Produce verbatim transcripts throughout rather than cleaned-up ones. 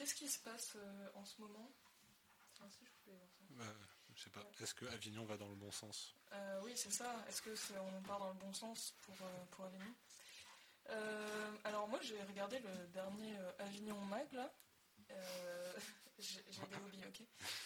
qu'est-ce qui se passe euh, en ce moment? Ah, si, je pouvais voir ça. Bah, je sais pas. Est-ce que Avignon va dans le bon sens? Euh, oui, c'est ça. Est-ce que c'est, on part dans le bon sens pour, euh, pour Avignon? euh, Alors moi, j'ai regardé le dernier euh, Avignon Mag, là. Euh, j'ai, j'ai des hobbies, ok.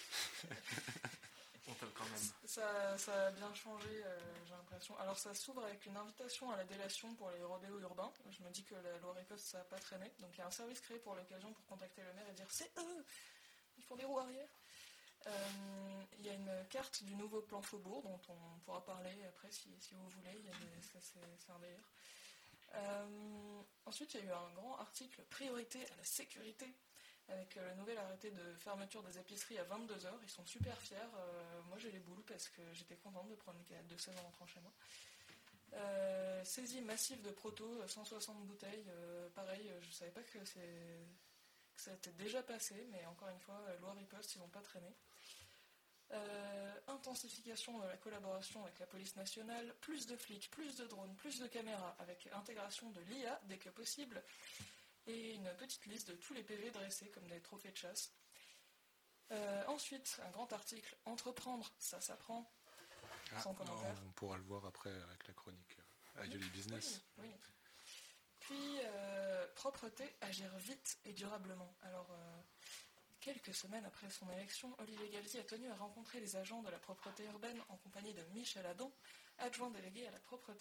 On t'aime quand même. Ça, ça a bien changé, euh, j'ai l'impression. Alors ça s'ouvre avec une invitation à la délation pour les rodéos urbains. Je me dis que la loi riposte, ça n'a pas traîné. Donc il y a un service créé pour l'occasion pour contacter le maire et dire c'est eux, ils font des roues arrière. Euh, Il y a une carte du nouveau plan Faubourg dont on pourra parler après si, si vous voulez. Il y a des, ça, c'est, c'est un délire. Euh, ensuite, il y a eu un grand article priorité à la sécurité avec le nouvel arrêté de fermeture des épiceries à vingt-deux heures. Ils sont super fiers. Euh, moi, j'ai les boules parce que j'étais contente de prendre une canette de seize en rentrant chez moi. Euh, saisie massive de proto, cent soixante bouteilles. Euh, pareil, je savais pas que, c'est, que ça était déjà passé, mais encore une fois, loi riposte, ils n'ont pas traîné. Euh, intensification de la collaboration avec la police nationale, plus de flics, plus de drones, plus de caméras, avec intégration de l'I A dès que possible, et une petite liste de tous les P V dressés comme des trophées de chasse. Euh, ensuite, un grand article, entreprendre, ça s'apprend, ah, sans commentaire. On pourra le voir après avec la chronique Aïe les business. Oui, oui. Puis, euh, propreté, agir vite et durablement. Alors, euh, quelques semaines après son élection, Olivier Galzi a tenu à rencontrer les agents de la propreté urbaine en compagnie de Michel Adam, adjoint délégué à la propreté